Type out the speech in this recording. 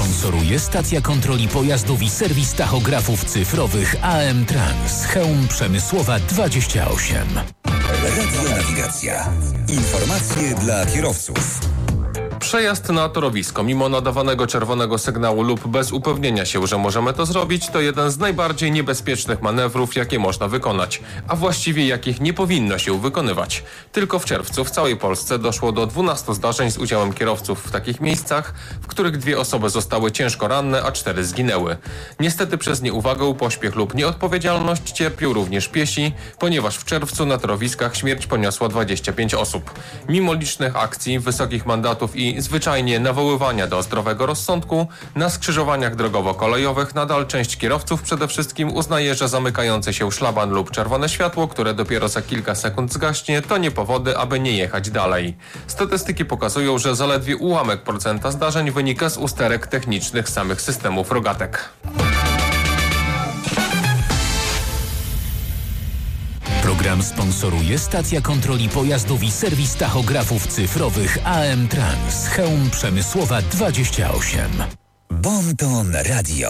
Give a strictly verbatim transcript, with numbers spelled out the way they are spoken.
sponsoruje stacja kontroli pojazdów i serwis tachografów cyfrowych A M Trans, Chełm Przemysłowa dwadzieścia osiem. Radio Nawigacja. Informacje dla kierowców. Przejazd na torowisko, mimo nadawanego czerwonego sygnału lub bez upewnienia się, że możemy to zrobić, to jeden z najbardziej niebezpiecznych manewrów, jakie można wykonać, a właściwie jakich nie powinno się wykonywać. Tylko w czerwcu w całej Polsce doszło do dwunastu zdarzeń z udziałem kierowców w takich miejscach, w których dwie osoby zostały ciężko ranne, a cztery zginęły. Niestety przez nieuwagę, pośpiech lub nieodpowiedzialność cierpią również piesi, ponieważ w czerwcu na torowiskach śmierć poniosła dwadzieścia pięć osób. Mimo licznych akcji, wysokich mandatów i zwyczajnie nawoływania do zdrowego rozsądku, na skrzyżowaniach drogowo-kolejowych nadal część kierowców przede wszystkim uznaje, że zamykający się szlaban lub czerwone światło, które dopiero za kilka sekund zgaśnie, to nie powody, aby nie jechać dalej. Statystyki pokazują, że zaledwie ułamek procenta zdarzeń wynika z usterek technicznych samych systemów rogatek. Program sponsoruje stacja kontroli pojazdów i serwis tachografów cyfrowych A M Trans, Chełm Przemysłowa dwadzieścia osiem. Bon Ton Radio.